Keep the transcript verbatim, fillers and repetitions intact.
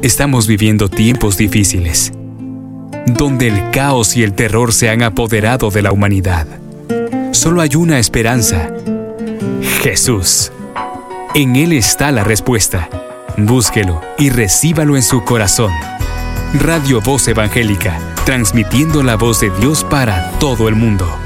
Estamos viviendo tiempos difíciles, donde el caos y el terror se han apoderado de la humanidad. Solo hay una esperanza: Jesús. En Él está la respuesta. Búsquelo y recíbalo en su corazón. Radio Voz Evangélica, transmitiendo la voz de Dios para todo el mundo.